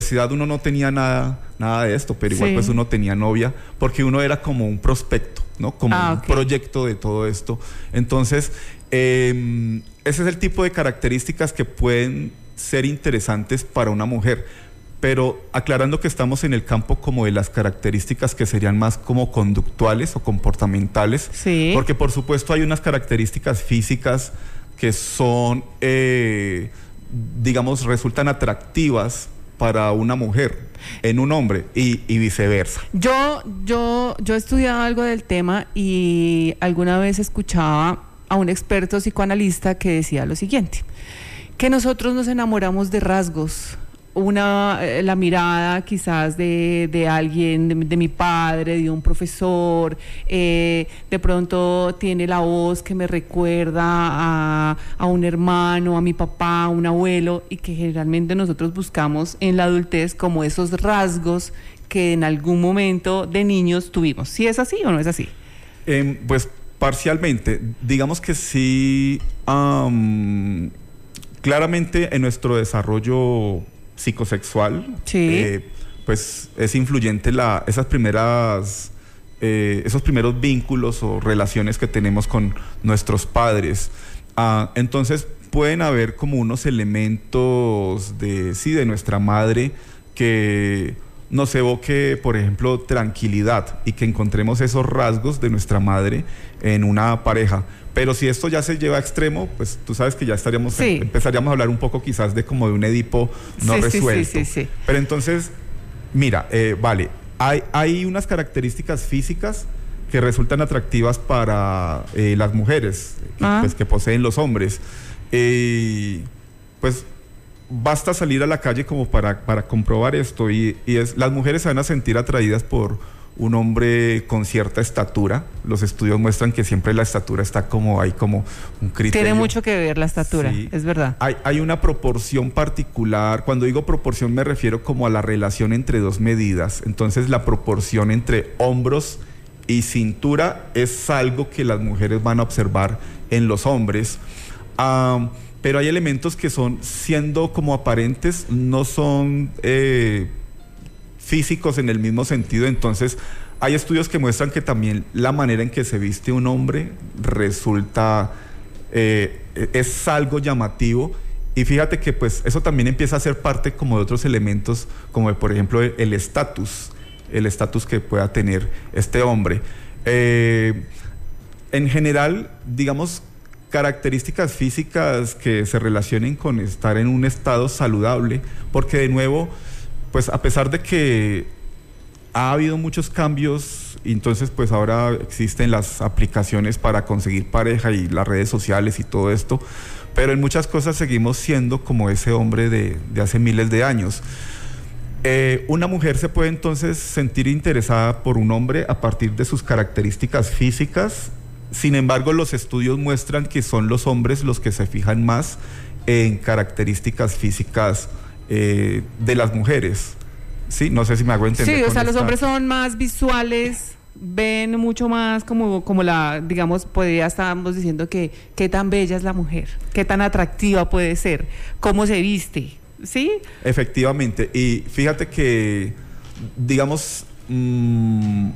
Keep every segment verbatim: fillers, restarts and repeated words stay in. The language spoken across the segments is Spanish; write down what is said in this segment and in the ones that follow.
universidad uno no tenía nada, nada de esto, pero igual Sí. pues uno tenía novia, porque uno era como un prospecto, ¿no? Como Ah, un ok. proyecto de todo esto. Entonces, eh, ese es el tipo de características que pueden ser interesantes para una mujer. Pero aclarando que estamos en el campo como de las características que serían más como conductuales o comportamentales, Sí. porque por supuesto hay unas características físicas que son, eh, digamos, resultan atractivas para una mujer en un hombre y, y viceversa. Yo, yo, yo he estudiado algo del tema y alguna vez escuchaba a un experto psicoanalista que decía lo siguiente, que nosotros nos enamoramos de rasgos. Una, eh, la mirada quizás de, de alguien, de, de mi padre, de un profesor, eh, de pronto tiene la voz que me recuerda a, a un hermano, a mi papá, a un abuelo, y que generalmente nosotros buscamos en la adultez como esos rasgos que en algún momento de niños tuvimos. ¿Sí es así o no es así? Eh, pues parcialmente, digamos que sí, um, claramente en nuestro desarrollo psicosexual, Sí. eh, pues es influyente la, esas primeras, eh, esos primeros vínculos o relaciones que tenemos con nuestros padres. Ah, entonces pueden haber como unos elementos de, sí, de nuestra madre que nos evoque, por ejemplo, tranquilidad y que encontremos esos rasgos de nuestra madre en una pareja. Pero si esto ya se lleva a extremo, pues tú sabes que ya estaríamos, Sí. empezaríamos a hablar un poco quizás de como de un Edipo no Sí, sí, sí, resuelto. sí, sí. Pero entonces, mira, eh, vale, hay, hay unas características físicas que resultan atractivas para eh, las mujeres, que, Ah. pues, que poseen los hombres. Eh, pues basta salir a la calle como para, para comprobar esto y, y es, las mujeres se van a sentir atraídas por un hombre con cierta estatura. Los estudios muestran que siempre la estatura está como, hay como un criterio. Tiene mucho que ver la estatura, Sí. es verdad. Hay, hay una proporción particular. Cuando digo proporción me refiero como a la relación entre dos medidas. Entonces la proporción entre hombros y cintura es algo que las mujeres van a observar en los hombres. Um, pero hay elementos que son, siendo como aparentes, no son eh, físicos en el mismo sentido. Entonces hay estudios que muestran que también la manera en que se viste un hombre resulta, eh, es algo llamativo. Y fíjate que pues eso también empieza a ser parte como de otros elementos, como de, por ejemplo, el estatus, el estatus que pueda tener este hombre. Eh, en general, digamos, características físicas que se relacionen con estar en un estado saludable, porque de nuevo, pues a pesar de que ha habido muchos cambios, entonces pues ahora existen las aplicaciones para conseguir pareja y las redes sociales y todo esto, pero en muchas cosas seguimos siendo como ese hombre de, de hace miles de años. Eh, una mujer se puede entonces sentir interesada por un hombre a partir de sus características físicas. Sin embargo, los estudios muestran que son los hombres los que se fijan más en características físicas eh, de las mujeres. Sí, no sé si me hago entender. Sí, o con sea, los esta- hombres son más visuales, ven mucho más como, como la, digamos, podría estábamos diciendo que qué tan bella es la mujer, qué tan atractiva puede ser, cómo se viste, ¿sí? Efectivamente, y fíjate que, digamos, mmm,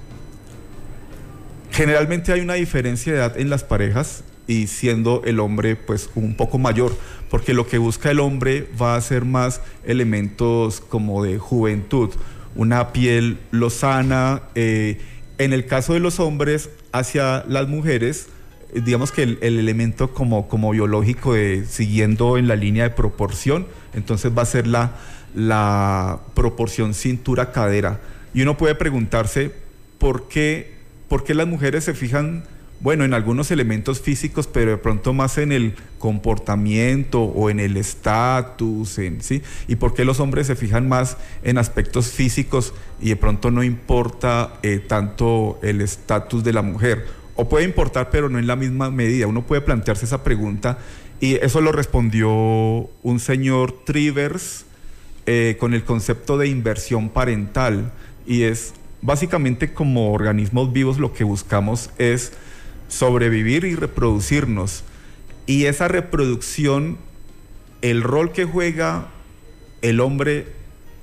generalmente hay una diferencia de edad en las parejas y siendo el hombre pues un poco mayor, porque lo que busca el hombre va a ser más elementos como de juventud, una piel lozana. Eh, en el caso de los hombres hacia las mujeres, eh, digamos que el, el elemento como, como biológico de siguiendo en la línea de proporción, entonces va a ser la, la proporción cintura-cadera. Y uno puede preguntarse por qué ¿Por qué las mujeres se fijan, bueno, en algunos elementos físicos, pero de pronto más en el comportamiento o en el estatus, en, ¿sí? ¿Y por qué los hombres se fijan más en aspectos físicos y de pronto no importa eh, tanto el estatus de la mujer? O puede importar, pero no en la misma medida. Uno puede plantearse esa pregunta y eso lo respondió un señor Trivers eh, con el concepto de inversión parental, y es básicamente como organismos vivos lo que buscamos es sobrevivir y reproducirnos. Y esa reproducción, el rol que juega el hombre